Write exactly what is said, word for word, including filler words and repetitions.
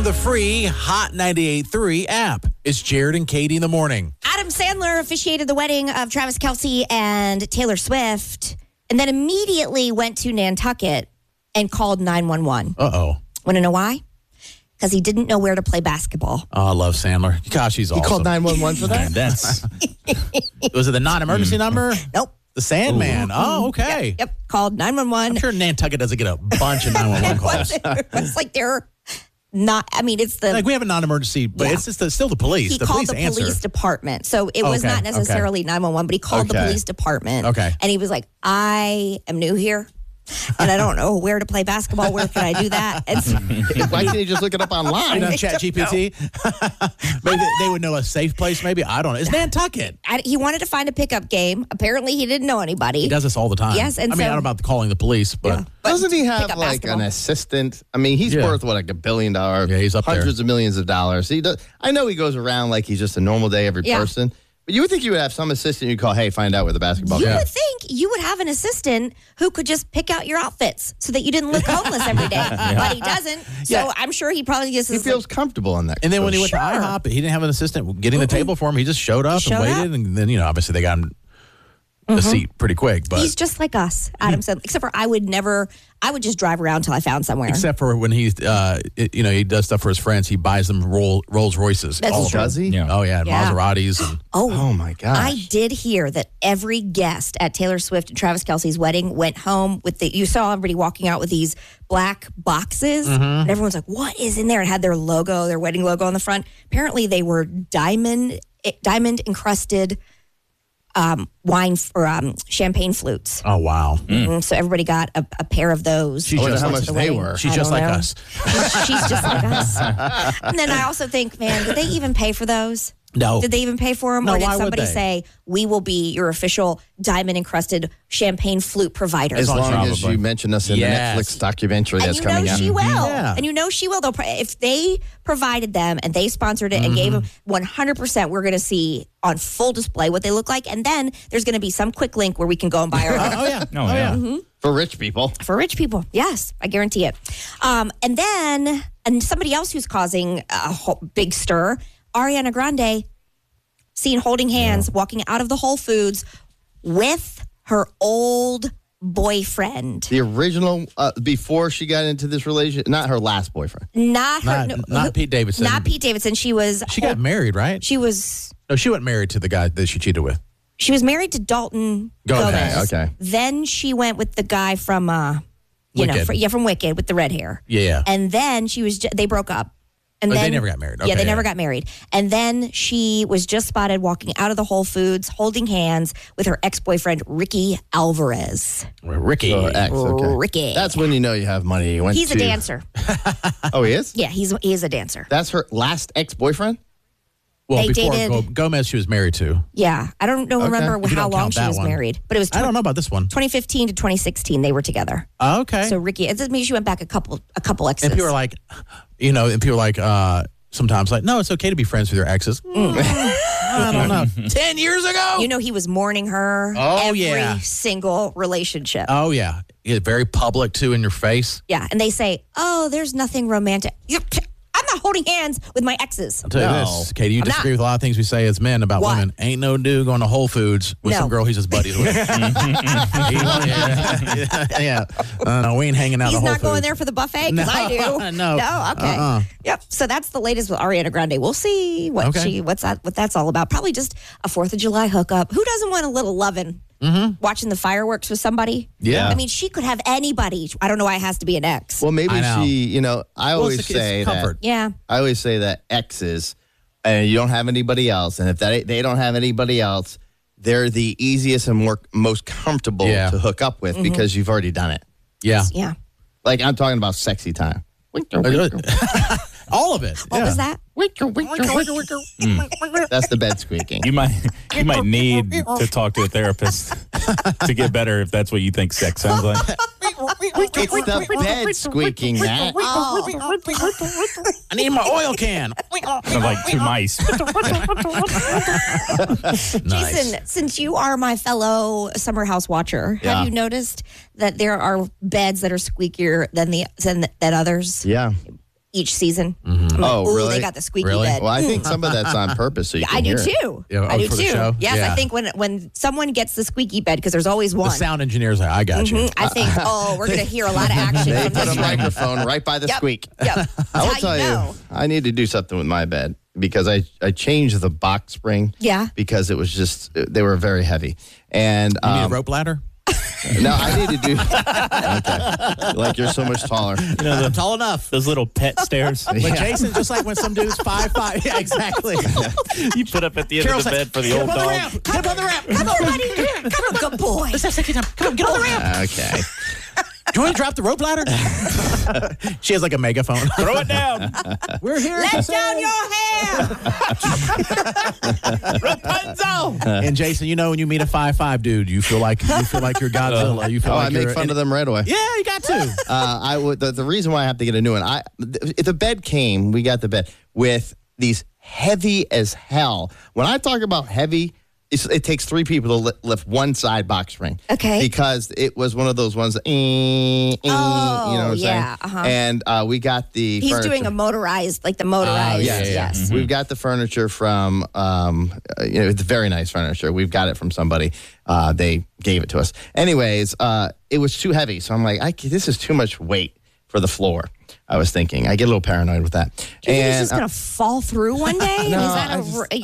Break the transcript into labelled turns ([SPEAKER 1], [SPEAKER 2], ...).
[SPEAKER 1] The free Hot ninety-eight point three app. It's Jared and Katie in the morning.
[SPEAKER 2] Adam Sandler officiated the wedding of Travis Kelce and Taylor Swift, and then immediately went to Nantucket and called nine one one.
[SPEAKER 1] Uh-oh.
[SPEAKER 2] Want to know why? Because he didn't know where to play basketball.
[SPEAKER 1] Oh, I love Sandler. Gosh, he's awesome.
[SPEAKER 3] He called nine one one for that?
[SPEAKER 1] That's Was it the non-emergency number?
[SPEAKER 2] Nope.
[SPEAKER 1] The Sandman. Ooh. Oh, okay.
[SPEAKER 2] Yep, yep. Called nine one one.
[SPEAKER 1] I'm sure Nantucket doesn't get a bunch of nine one one calls.
[SPEAKER 2] It's like they're not, I mean, it's the...
[SPEAKER 1] Like we have a non-emergency, but
[SPEAKER 2] Yeah.
[SPEAKER 1] it's just the, still the police.
[SPEAKER 2] He
[SPEAKER 1] the
[SPEAKER 2] called
[SPEAKER 1] police
[SPEAKER 2] the
[SPEAKER 1] answer.
[SPEAKER 2] police department. So it was
[SPEAKER 1] Okay,
[SPEAKER 2] not necessarily nine one one, but he called the
[SPEAKER 3] Okay.
[SPEAKER 2] police department.
[SPEAKER 1] Okay.
[SPEAKER 2] And he was like, I am new here, and I don't know where to play basketball. Where can I do that? And so,
[SPEAKER 3] Why can't you just look it up
[SPEAKER 1] You
[SPEAKER 3] online?
[SPEAKER 1] know, Chat G P T. Maybe they, they would know a safe place. Maybe I don't know. It's Nantucket.
[SPEAKER 2] I, he wanted to find a pickup game. Apparently, he didn't know anybody.
[SPEAKER 1] He does this all the time.
[SPEAKER 2] Yes, and
[SPEAKER 1] I mean,
[SPEAKER 2] so-
[SPEAKER 1] I don't know about calling the police, but
[SPEAKER 2] Yeah. But
[SPEAKER 3] Doesn't he have
[SPEAKER 2] pick up
[SPEAKER 3] like
[SPEAKER 2] basketball.
[SPEAKER 3] an assistant? I mean, he's
[SPEAKER 1] Yeah.
[SPEAKER 3] worth what, like a billion dollars?
[SPEAKER 1] Yeah, he's up there.
[SPEAKER 3] hundreds of millions of dollars. He does. I know he goes around like he's just a normal day every
[SPEAKER 2] Yeah.
[SPEAKER 3] person. But you would think you would have some assistant you call, hey, find out where the basketball
[SPEAKER 2] You
[SPEAKER 3] is.
[SPEAKER 2] would think you would have an assistant who could just pick out your outfits so that you didn't look homeless every day. But he doesn't. So
[SPEAKER 1] Yeah.
[SPEAKER 2] I'm sure he probably just
[SPEAKER 3] He
[SPEAKER 2] is
[SPEAKER 3] feels
[SPEAKER 2] like,
[SPEAKER 3] comfortable on that.
[SPEAKER 1] And then when he went
[SPEAKER 2] Sure.
[SPEAKER 1] to IHOP, he didn't have an assistant getting the table for him. He just showed up
[SPEAKER 2] Showed
[SPEAKER 1] and waited,
[SPEAKER 2] up.
[SPEAKER 1] and then you know, obviously they got him a seat pretty quick. But
[SPEAKER 2] he's just like us, Adam said. Except for I would never, I would just drive around until I found somewhere.
[SPEAKER 1] except for when he's, uh, it- you know, he does stuff for his friends. He buys them Roll, Rolls Royces.
[SPEAKER 2] That's
[SPEAKER 1] all of
[SPEAKER 2] true.
[SPEAKER 1] them.
[SPEAKER 3] Does he?
[SPEAKER 4] Yeah.
[SPEAKER 1] Oh yeah,
[SPEAKER 2] Yeah.
[SPEAKER 1] Maseratis. And,
[SPEAKER 2] oh,
[SPEAKER 3] Oh, my gosh.
[SPEAKER 2] I did hear that every guest at Taylor Swift and Travis Kelce's wedding went home with the, you saw everybody walking out with these black boxes, and everyone's like, what is in there? And had their logo, their wedding logo on the front. Apparently they were diamond, diamond encrusted um, wine or um, champagne flutes.
[SPEAKER 1] oh wow,
[SPEAKER 2] Mhm. So everybody got a, a pair of those.
[SPEAKER 1] She's
[SPEAKER 3] I wonder
[SPEAKER 1] just
[SPEAKER 3] how
[SPEAKER 1] like
[SPEAKER 3] much
[SPEAKER 2] the
[SPEAKER 3] they
[SPEAKER 2] wedding.
[SPEAKER 3] were.
[SPEAKER 1] she's
[SPEAKER 2] I
[SPEAKER 1] just
[SPEAKER 2] don't
[SPEAKER 1] like
[SPEAKER 2] know.
[SPEAKER 1] us.
[SPEAKER 2] She's, she's just like us. And then I also think, man, did they even pay for those?
[SPEAKER 1] No.
[SPEAKER 2] Did they even pay for them?
[SPEAKER 1] No,
[SPEAKER 2] or did
[SPEAKER 1] why would
[SPEAKER 2] somebody
[SPEAKER 1] they?
[SPEAKER 2] say, we will be your official diamond encrusted champagne flute provider?
[SPEAKER 3] As long as
[SPEAKER 4] Probably.
[SPEAKER 3] you mention us in
[SPEAKER 1] Yes.
[SPEAKER 3] the Netflix documentary
[SPEAKER 2] and
[SPEAKER 3] that's
[SPEAKER 2] you know
[SPEAKER 3] coming out.
[SPEAKER 2] she will.
[SPEAKER 1] Yeah.
[SPEAKER 2] And you know she will. They'll, pro- if they provided them and they sponsored it and gave them one hundred percent, we're going to see on full display what they look like. And then there's going to be some quick link where we can go and buy our own.
[SPEAKER 1] Oh yeah,
[SPEAKER 4] Oh, yeah.
[SPEAKER 3] For rich people.
[SPEAKER 2] For rich people, yes, I guarantee it. Um, and then, and somebody else who's causing a whole big stir, Ariana Grande, seen holding hands, walking out of the Whole Foods with her old boyfriend.
[SPEAKER 3] The original, uh, before she got into this relationship, not her last boyfriend.
[SPEAKER 2] Not her,
[SPEAKER 1] Not-
[SPEAKER 2] no,
[SPEAKER 1] not
[SPEAKER 2] who-
[SPEAKER 1] Pete Davidson.
[SPEAKER 2] Not Pete Davidson. She was.
[SPEAKER 1] She got married, right?
[SPEAKER 2] She was.
[SPEAKER 1] No, she wasn't married to the guy that she cheated with.
[SPEAKER 2] She was married to Dalton
[SPEAKER 1] Gomez.
[SPEAKER 2] Gomez.
[SPEAKER 3] Okay.
[SPEAKER 2] Then she went with the guy from, uh, you know,
[SPEAKER 1] Wicked.
[SPEAKER 2] fr- yeah, from Wicked with the red hair.
[SPEAKER 1] Yeah.
[SPEAKER 2] And then she was. Ju- they broke up. And
[SPEAKER 1] Oh, they
[SPEAKER 2] then,
[SPEAKER 1] never got married.
[SPEAKER 2] yeah,
[SPEAKER 1] Okay,
[SPEAKER 2] they
[SPEAKER 1] yeah.
[SPEAKER 2] never got married. And then she was just spotted walking out of the Whole Foods, holding hands with her ex-boyfriend Ricky Alvarez.
[SPEAKER 1] Ricky.
[SPEAKER 3] So her ex, okay.
[SPEAKER 2] Ricky.
[SPEAKER 3] That's when you know you have money. You went
[SPEAKER 2] He's
[SPEAKER 3] to,
[SPEAKER 2] a dancer.
[SPEAKER 3] Oh, he is?
[SPEAKER 2] Yeah, he's he is a dancer.
[SPEAKER 3] That's her last ex-boyfriend?
[SPEAKER 1] well,
[SPEAKER 2] they
[SPEAKER 1] before
[SPEAKER 2] dated-
[SPEAKER 1] Go- Gomez, she was married to.
[SPEAKER 2] Yeah, I don't know. Remember
[SPEAKER 1] If you
[SPEAKER 2] how
[SPEAKER 1] don't
[SPEAKER 2] long
[SPEAKER 1] count
[SPEAKER 2] she
[SPEAKER 1] that
[SPEAKER 2] was
[SPEAKER 1] one.
[SPEAKER 2] married, but it was
[SPEAKER 1] I don't know about this one.
[SPEAKER 2] twenty fifteen to twenty sixteen. They were together.
[SPEAKER 1] Oh, okay.
[SPEAKER 2] So Ricky, it doesn't mean she went back a couple a couple exes.
[SPEAKER 1] and people are like, you know, and people are like, uh, sometimes like, no, it's okay to be friends with your exes. Mm, I don't know. Ten years ago.
[SPEAKER 2] you know, he was mourning her.
[SPEAKER 1] Oh,
[SPEAKER 2] every
[SPEAKER 1] yeah.
[SPEAKER 2] single relationship.
[SPEAKER 1] Oh yeah, it's very public too in your face.
[SPEAKER 2] Yeah, and they say, "Oh, there's nothing romantic." You're- I'm not holding hands with my exes.
[SPEAKER 1] I'll tell you
[SPEAKER 3] No.
[SPEAKER 1] this, Katie, you
[SPEAKER 2] I'm
[SPEAKER 1] disagree
[SPEAKER 2] not.
[SPEAKER 1] with a lot of things we say as men about
[SPEAKER 2] What?
[SPEAKER 1] women. Ain't no dude going to Whole Foods with
[SPEAKER 2] No.
[SPEAKER 1] some girl he's just buddies with. He- yeah, yeah. Uh, no, we ain't hanging out.
[SPEAKER 2] He's
[SPEAKER 1] at Whole
[SPEAKER 2] not going
[SPEAKER 1] Foods.
[SPEAKER 2] there for the buffet because
[SPEAKER 1] No,
[SPEAKER 2] I do.
[SPEAKER 1] no.
[SPEAKER 2] no, okay.
[SPEAKER 1] Uh-uh.
[SPEAKER 2] Yep. So that's the latest with Ariana Grande. We'll see what
[SPEAKER 1] Okay.
[SPEAKER 2] she, what's that, what that's all about. Probably just a Fourth of July hookup. Who doesn't want a little loving? Mm-hmm. Watching the fireworks with somebody.
[SPEAKER 1] Yeah.
[SPEAKER 2] I mean, she could have anybody. I don't know why it has to be an ex.
[SPEAKER 3] Well, maybe
[SPEAKER 1] I know.
[SPEAKER 3] she, you know, I
[SPEAKER 1] Well,
[SPEAKER 3] always
[SPEAKER 1] it's, it's
[SPEAKER 3] say
[SPEAKER 1] comfort.
[SPEAKER 3] that.
[SPEAKER 2] yeah.
[SPEAKER 3] I always say that exes, and you don't have anybody else, and if that they don't have anybody else, they're the easiest and more most comfortable
[SPEAKER 1] Yeah.
[SPEAKER 3] to hook up with because you've already done it.
[SPEAKER 1] Yeah.
[SPEAKER 2] Yeah.
[SPEAKER 3] Like I'm talking about sexy time.
[SPEAKER 1] All of it.
[SPEAKER 2] What
[SPEAKER 1] yeah.
[SPEAKER 2] was that?
[SPEAKER 3] That's the bed squeaking.
[SPEAKER 4] You might you might need to talk to a therapist to get better if that's what you think sex sounds like.
[SPEAKER 3] It's the bed squeaking, Matt.
[SPEAKER 1] I need my oil can.
[SPEAKER 4] Sounds like two mice.
[SPEAKER 1] Nice.
[SPEAKER 2] Jason, since you are my fellow summer house watcher,
[SPEAKER 3] Yeah.
[SPEAKER 2] have you noticed that there are beds that are squeakier than the than, than others?
[SPEAKER 3] Yeah.
[SPEAKER 2] each season.
[SPEAKER 1] Mm-hmm.
[SPEAKER 2] I'm like,
[SPEAKER 3] Oh,
[SPEAKER 2] ooh,
[SPEAKER 3] really?
[SPEAKER 2] they got the squeaky
[SPEAKER 1] Really?
[SPEAKER 2] bed.
[SPEAKER 3] Well, I think some of that's on purpose, so you can
[SPEAKER 2] I do
[SPEAKER 3] hear it.
[SPEAKER 2] too.
[SPEAKER 1] Yeah,
[SPEAKER 2] I
[SPEAKER 1] oh,
[SPEAKER 2] do
[SPEAKER 1] for the
[SPEAKER 2] too.
[SPEAKER 1] show?
[SPEAKER 2] Yes,
[SPEAKER 1] Yeah.
[SPEAKER 2] I think when when someone gets the squeaky bed, because there's always
[SPEAKER 1] The
[SPEAKER 2] one.
[SPEAKER 1] sound engineer's like, I got you.
[SPEAKER 2] Mhm. I think, oh, we're going to hear a lot of action
[SPEAKER 3] They
[SPEAKER 2] from
[SPEAKER 3] put
[SPEAKER 2] this
[SPEAKER 3] a
[SPEAKER 2] one.
[SPEAKER 3] microphone right by the
[SPEAKER 2] Yep.
[SPEAKER 3] squeak.
[SPEAKER 2] Yep.
[SPEAKER 3] I
[SPEAKER 2] That's
[SPEAKER 3] will
[SPEAKER 2] how
[SPEAKER 3] tell
[SPEAKER 2] you
[SPEAKER 3] you,
[SPEAKER 2] know.
[SPEAKER 3] I need to do something with my bed because I, I changed the box spring.
[SPEAKER 2] Yeah.
[SPEAKER 3] Because it was just, they were very heavy. And
[SPEAKER 1] You need a
[SPEAKER 3] um,
[SPEAKER 1] rope ladder?
[SPEAKER 3] no, I need to do, okay. Like you're so much taller.
[SPEAKER 4] You know,
[SPEAKER 1] I'm
[SPEAKER 4] the,
[SPEAKER 1] tall enough.
[SPEAKER 4] those little pet stairs
[SPEAKER 1] But Jason, just like when some dude's five five. Yeah, exactly.
[SPEAKER 4] you put up at the end
[SPEAKER 1] Carol's
[SPEAKER 4] of the
[SPEAKER 1] like,
[SPEAKER 4] bed for the
[SPEAKER 1] get
[SPEAKER 4] old
[SPEAKER 1] up on the
[SPEAKER 4] dog.
[SPEAKER 1] ramp. Get up on the ramp.
[SPEAKER 2] Come on, buddy. Come on, good boy.
[SPEAKER 1] Let's have sexy time. Come on, get on the ramp.
[SPEAKER 3] Okay.
[SPEAKER 1] Do you want to drop the rope ladder? She has like a megaphone.
[SPEAKER 4] Throw it down.
[SPEAKER 1] We're here.
[SPEAKER 2] Let down your hair.
[SPEAKER 4] Rapunzel.
[SPEAKER 1] And Jason, you know when you meet a five five dude, you feel like you feel like you're Godzilla. You feel
[SPEAKER 3] Oh,
[SPEAKER 1] like
[SPEAKER 3] I make
[SPEAKER 1] you're
[SPEAKER 3] fun
[SPEAKER 1] and-
[SPEAKER 3] of them right away.
[SPEAKER 1] Yeah, you got to.
[SPEAKER 3] Uh, I would. The, the reason why I have to get a new one. I if the bed came, we got the bed with these heavy as hell. When I talk about heavy, it's, it takes three people to li- lift one side box spring.
[SPEAKER 2] Okay.
[SPEAKER 3] Because it was one of those ones. That, eh, eh, you know what I'm
[SPEAKER 2] yeah,
[SPEAKER 3] saying?
[SPEAKER 2] uh-huh.
[SPEAKER 3] And uh, we got the.
[SPEAKER 2] He's
[SPEAKER 3] furniture.
[SPEAKER 2] doing a motorized, like the motorized.
[SPEAKER 1] yeah, yeah, yeah.
[SPEAKER 2] Yes.
[SPEAKER 3] We've got the furniture from, um, uh, you know, it's very nice furniture. We've got it from somebody. Uh, they gave it to us. Anyways, uh, it was too heavy. So I'm like, I, this is too much weight for the floor. I was thinking. I get a little paranoid with that.
[SPEAKER 2] Do you think
[SPEAKER 3] and
[SPEAKER 2] he's just
[SPEAKER 3] uh,
[SPEAKER 2] going to fall through one day?
[SPEAKER 3] No,
[SPEAKER 2] Is that
[SPEAKER 3] I
[SPEAKER 2] a,
[SPEAKER 3] just-
[SPEAKER 2] r-